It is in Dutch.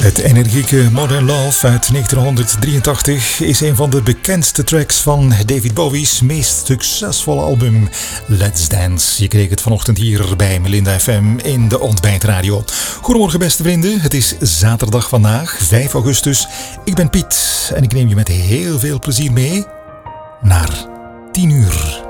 Het energieke Modern Love uit 1983 is een van de bekendste tracks van David Bowie's meest succesvolle album Let's Dance. Je kreeg het vanochtend hier bij Melinda FM in de Ontbijtradio. Goedemorgen beste vrienden, het is zaterdag vandaag, 5 augustus. Ik ben Piet en ik neem je met heel veel plezier mee naar 10 uur.